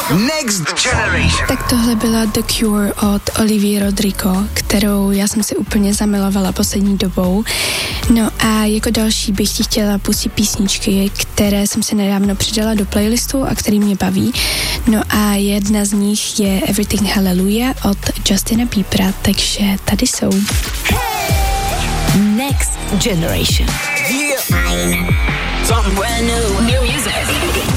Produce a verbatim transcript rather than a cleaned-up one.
Next Generation. Tak tohle byla The Cure od Olivia Rodrigo, kterou já jsem si úplně zamilovala poslední dobou. No a jako další bych ti chtěla pustit písničky, které jsem si nedávno přidala do playlistu a který mě baví. No a jedna z nich je Everything Hallelujah od Justina Biebera, takže tady jsou. Next Generation. Yeah. Something brand new. New music.